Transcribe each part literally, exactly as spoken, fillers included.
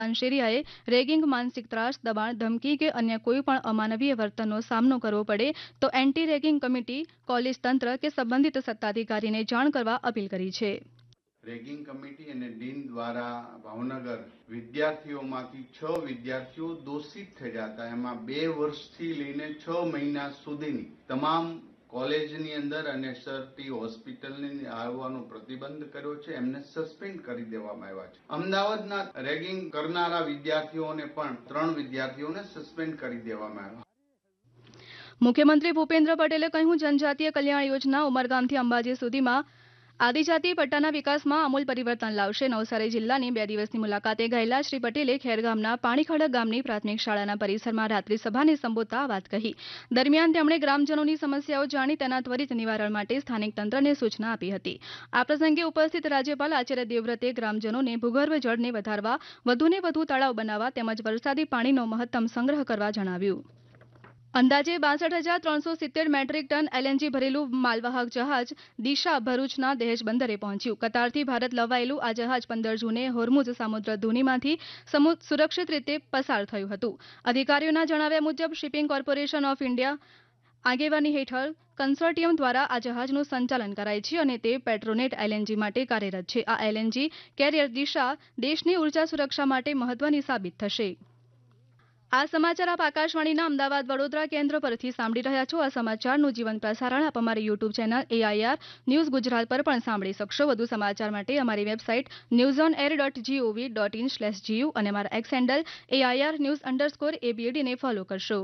અંશેરિયાએ ragging, માનસિક ત્રાસ, દબાણ, ધમકી કે અન્ય કોઈ પણ અમાનવીય વર્તનનો સામનો કરવો પડે તો એન્ટી રેગિંગ કમિટી, કોલેજ તંત્ર કે સંબંધિત સત્તાધિકારીને જાણ કરવા અપીલ કરી છે. રેગિંગ કમિટી અને ડીન દ્વારા ભાવનગર વિદ્યાર્થીઓમાંથી છ વિદ્યાર્થીઓ દોષિત થયા હતા. એમાં બે વર્ષથી લઈને છ મહિના સુધીની તમામ કોલેજની અંદર અને સરટી હોસ્પિટલની આવવાનો પ્રતિબંધ કર્યો છે. એમને સસ્પેન્ડ કરી દેવામાં આવ્યા છે. અમદાવાદના રેગિંગ કરનારા વિદ્યાર્થીઓને પણ ત્રણ વિદ્યાર્થીઓને સસ્પેન્ડ કરી દેવામાં આવ્યા. મુખ્યમંત્રી ભૂપેન્દ્ર પટેલે કહ્યું, જનજાતીય કલ્યાણ યોજના ઉમરગામથી અંબાજી સુધીમાં આદિજાતિ પટ્ટાના વિકાસમાં અમૂલ પરિવર્તન લાવશે. નવસારી જિલ્લાની બે દિવસની મુલાકાતે ગયેલા શ્રી પટેલે ખેરગામના પાણીખડક ગામની પ્રાથમિક શાળાના પરિસરમાં રાત્રિ સભાને સંબોધતા આ વાત કહી. દરમિયાન તેમણે ગ્રામજનોની સમસ્યાઓ જાણી તેના ત્વરિત નિવારણ માટે સ્થાનિક તંત્રને સૂચના આપી હતી. આ પ્રસંગે ઉપસ્થિત રાજ્યપાલ આચાર્ય દેવવ્રતે ગ્રામજનોને ભૂગર્ભ જળને વધારવા, વધુને વધુ તળાવ બનાવવા તેમજ વરસાદી પાણીનો મહત્તમ સંગ્રહ કરવા જણાવ્યું. અંદાજે બાસઠ હજાર ત્રણસો સિત્તેર મેટ્રિક ટન એલએનજી ભરેલું માલવાહક જહાજ દિશા ભરૂચના દહેજ બંદરે પહોંચ્યું. કતારથી ભારત લવાયેલું આ જહાજ પંદર જૂને હોર્મુઝ સામુદ્ર ધુનીમાંથી સુરક્ષિત રીતે પસાર થયું હતું. અધિકારીઓના જણાવ્યા મુજબ શિપિંગ કોર્પોરેશન ઓફ ઇન્ડિયા આગેવાની હેઠળ કન્સોર્ટિયમ દ્વારા આ જહાજનું સંચાલન કરાય છે અને તે પેટ્રોનેટ એલએનજી માટે કાર્યરત છે. આ એલએનજી કેરિયર દિશા દેશની ઉર્જા સુરક્ષા માટે મહત્વની સાબિત થશે. આ સમાચાર આપ આકાશવાણીના અમદાવાદ વડોદરા કેન્દ્ર પરથી સાંભળી રહ્યા છો. આ સમાચારનું જીવંત પ્રસારણ આપ અમારી YouTube channel AIR news Gujarat પર પણ સાંભળી શકશો. વધુ સમાચાર માટે અમારી website news on air dot GOV dot in slash GU અને અમારા x handle AIR news underscore એબીએડીને follow કરશો.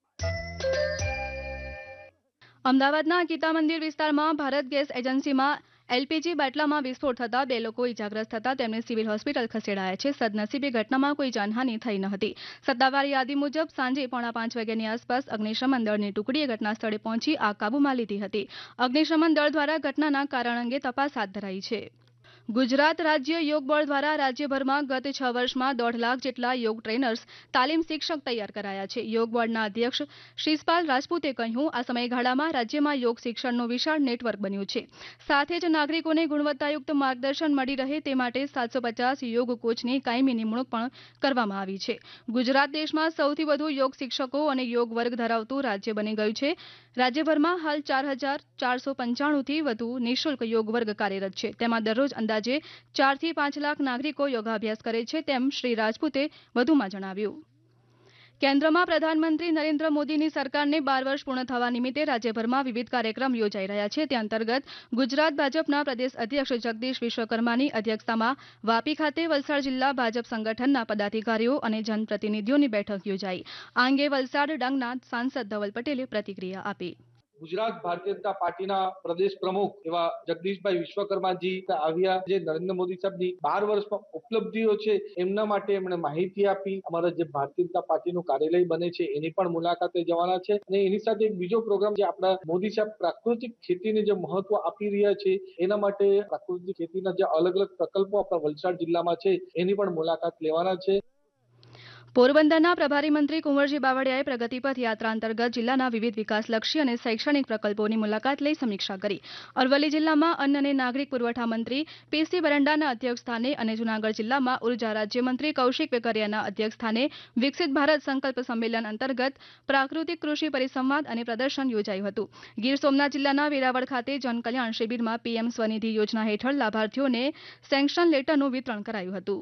અમદાવાદના ગીતા મંદિર વિસ્તારમાં ભારત ગેસ એજન્સીમાં એલપીજી બાટલામાં વિસ્ફોટ થતાં બે લોકો ઇજાગ્રસ્ત થતાં તેમને સિવિલ હોસ્પિટલ ખસેડાયા છે. સદનસીબે ઘટનામાં કોઈ જાનહાની થઈ ન હતી. સત્તાવાર યાદી મુજબ સાંજે પોણા પાંચ વાગ્યાની આસપાસ અગ્નિશમન દળની ટુકડીએ ઘટના સ્થળે પહોંચી આગ કાબૂમાં લીધી હતી. અગ્નિશમન દળ દ્વારા ઘટનાના કારણ અંગે તપાસ હાથ ધરાઈ છે. ગુજરાત રાજ્ય યોગ બોર્ડ દ્વારા રાજ્યભરમાં ગત છ વર્ષમાં દોઢ લાખ જેટલા યોગ ટ્રેનર્સ, તાલીમ શિક્ષક તૈયાર કરાયા છે. યોગ બોર્ડના અધ્યક્ષ શિષપાલ રાજપૂતે કહ્યું, આ સમયગાળામાં રાજ્યમાં યોગ શિક્ષણનું વિશાળ નેટવર્ક બન્યું છે. સાથે જ નાગરિકોને ગુણવત્તાયુક્ત માર્ગદર્શન મળી રહે તે માટે સાતસો પચાસ યોગ કોચની કાયમી નિમણૂક પણ કરવામાં આવી છે. ગુજરાત દેશમાં સૌથી વધુ યોગ શિક્ષકો અને યોગ વર્ગ ધરાવતું રાજ્ય બની ગયું છે. રાજ્યભરમાં હાલ ચાર હજાર ચારસો પંચાણુંથી વધુ નિઃશુલ્ક યોગ વર્ગ કાર્યરત છે. તેમાં દરરોજ અંદાજે ચારથી પાંચ લાખ નાગરિકો યોગાભ્યાસ કરે છે, તેમ શ્રી રાજપૂતે વધુમાં જણાવ્યું. કેન્દ્રમાં પ્રધાનમંત્રી નરેન્દ્ર મોદીની સરકારને બાર વર્ષ પૂર્ણ થવા નિમિત્તે રાજ્યભરમાં વિવિધ કાર્યક્રમ યોજાઈ રહ્યા છે. તે અંતર્ગત ગુજરાત ભાજપના પ્રદેશ અધ્યક્ષ જગદીશ વિશ્વકર્માની અધ્યક્ષતામાં વાપી ખાતે વલસાડ જિલ્લા ભાજપ સંગઠનના પદાધિકારીઓ અને જનપ્રતિનિધિઓની બેઠક યોજાઈ. આ અંગે વલસાડ ડાંગના સાંસદ ધવલ પટેલે પ્રતિક્રિયા આપી. ગુજરાત ભારતીય જનતા પાર્ટીના પ્રદેશ પ્રમુખ એવા જગદીશભાઈ વિશ્વકર્માજી આવ્યા, જે નરેન્દ્ર મોદી સાહેબની બાર વર્ષમાં ઉપલબ્ધિઓ છે એમના માટે એમણે માહિતી આપી. અમારા જે ભારતીય જનતા પાર્ટીનું કાર્યાલય બને છે એની પણ મુલાકાતે જવાના છે અને એની સાથે એક બીજો પ્રોગ્રામ જે આપણા મોદી સાહેબ પ્રાકૃતિક ખેતીને જે મહત્વ આપી રહ્યા છે એના માટે પ્રાકૃતિક ખેતીના જે અલગ અલગ પ્રકલ્પો આપણા વલસાડ જિલ્લામાં છે એની પણ મુલાકાત લેવાના છે. પોરબંદરના પ્રભારી મંત્રી કુંવરજી બાવળિયાએ પ્રગતિપથ યાત્રા અંતર્ગત જિલ્લાના વિવિધ વિકાસલક્ષી અને શૈક્ષણિક પ્રકલ્પોની મુલાકાત લઈ સમીક્ષા કરી. અરવલ્લી જિલ્લામાં અન્ન અને નાગરિક પુરવઠા મંત્રી પીસી બરંડાના અધ્યક્ષસ્થાને અને જૂનાગઢ જિલ્લામાં ઉર્જા રાજ્યમંત્રી કૌશિક વેકરિયાના અધ્યક્ષસ્થાને વિકસિત ભારત સંકલ્પ સંમેલન અંતર્ગત પ્રાકૃતિક કૃષિ પરિસંવાદ અને પ્રદર્શન યોજાયું હતું. ગીર સોમનાથ જિલ્લાના વેરાવળ ખાતે જનકલ્યાણ શિબિરમાં પીએમ સ્વનિધિ યોજના હેઠળ લાભાર્થીઓને સેન્ક્શન લેટરનું વિતરણ કરાયું હતું.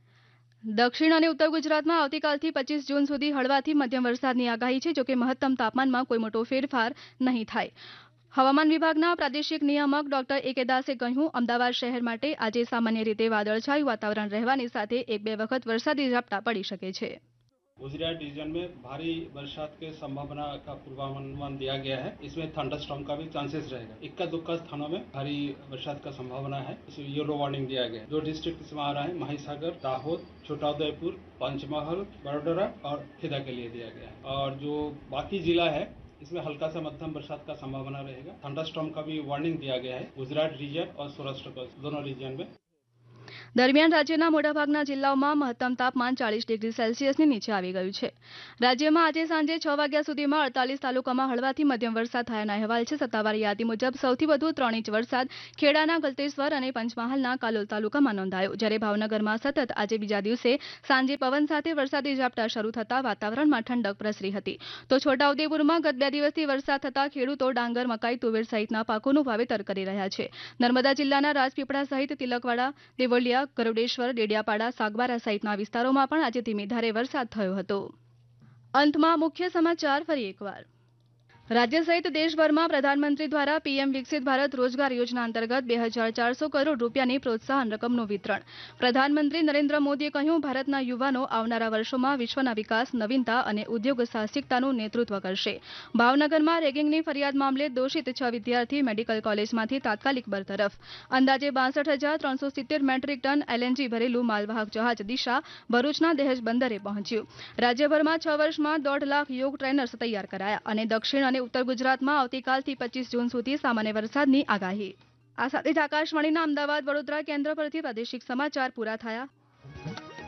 દક્ષિણ અને ઉત્તર ગુજરાતમાં આવતીકાલથી પચીસ જૂન સુધી હળવાથી મધ્યમ વરસાદની આગાહી છે. જોકે મહત્તમ તાપમાનમાં કોઈ મોટો ફેરફાર નહીં થાય. હવામાન વિભાગના પ્રાદેશિક નિયામક ડોક્ટર એ કે દાસે કહ્યું, અમદાવાદ શહેર માટે આજે સામાન્ય રીતે વાદળછાયું વાતાવરણ રહેવાની સાથે એક બે વખત વરસાદી ઝાપટા પડી શકે છે. गुजरात रीजन में भारी बरसात के संभावना का पूर्वानुमान दिया गया है. इसमें थंडरस्टॉर्म का भी चांसेस रहेगा. इक्का दुक्का स्थानों में भारी बरसात का संभावना है. इसमें येलो वार्निंग दिया गया है. जो डिस्ट्रिक्ट इसमें आ रहा है, महिसागर, दाहोद, छोटाउदेपुर, पंचमहल, बड़ोदरा और खेदा के लिए दिया गया है. और जो बाकी जिला है इसमें हल्का सा मध्यम बरसात का संभावना रहेगा. थंडरस्टॉर्म का भी वार्निंग दिया गया है गुजरात रीजन और सौराष्ट्र दोनों रीजन में. દરમિયાન રાજ્યના મોટાભાગના જિલ્લાઓમાં મહત્તમ તાપમાન ચાલીસ ડિગ્રી સેલ્સિયસની નીચે આવી ગયું છે. રાજ્યમાં આજે સાંજે છ વાગ્યા સુધીમાં અડતાલીસ તાલુકામાં હળવાથી મધ્યમ વરસાદ થયાના અહેવાલ છે. સત્તાવાર યાદી મુજબ સૌથી વધુ ત્રણ ઇંચ વરસાદ ખેડાના ગલતેશ્વર અને પંચમહાલના કાલોલ તાલુકામાં નોંધાયો, જ્યારે ભાવનગરમાં સતત આજે બીજા દિવસે સાંજે પવન સાથે વરસાદી ઝાપટા શરૂ થતા વાતાવરણમાં ઠંડક પ્રસરી હતી. તો છોટાઉદેપુરમાં ગત બે દિવસથી વરસાદ થતા ખેડૂતો ડાંગર, મકાઈ, તુવેર સહિતના પાકોનું વાવેતર કરી રહ્યા છે. નર્મદા જિલ્લાના રાજપીપળા સહિત તિલકવાડા, દેવળિયા, ગરુડેશ્વર, ડેડિયાપાડા, સાગબારા સહિતના વિસ્તારોમાં પણ આજે ધીમી ધારે વરસાદ થયો હતો. અંતમાં મુખ્ય સમાચાર ફરી એકવાર. રાજ્ય સહિત દેશભરમાં પ્રધાનમંત્રી દ્વારા પીએમ વિકસિત ભારત રોજગાર યોજના અંતર્ગત બે હજાર ચારસો કરોડ રૂપિયાની પ્રોત્સાહન રકમનું વિતરણ. પ્રધાનમંત્રી નરેન્દ્ર મોદીએ કહ્યું, ભારતના યુવાનો આવનારા વર્ષોમાં વિશ્વના વિકાસ, નવીનતા અને ઉદ્યોગ સાહસિકતાનું નેતૃત્વ કરશે. ભાવનગરમાં રેગિંગની ફરિયાદ મામલે દોષિત છ વિદ્યાર્થી મેડિકલ કોલેજમાંથી તાત્કાલિક બરતરફ. અંદાજે બાસઠ હજાર ત્રણસો સિત્તેર મેટ્રિક ટન એલએનજી ભરેલું માલવાહક જહાજ દિશા ભરૂચના દહેજ બંદરે પહોંચ્યું. રાજ્યભરમાં છ વર્ષમાં દોઢ લાખ યોગ ટ્રેનર્સ તૈયાર કરાયા અને દક્ષિણ અને ઉત્તર ગુજરાતમાં આવતીકાલથી પચીસ જૂન સુધી સામાન્ય વરસાદની આગાહી. આ સાથે જ આકાશવાણીના અમદાવાદ વડોદરા કેન્દ્ર પરથી પ્રાદેશિક સમાચાર પૂરા થયા.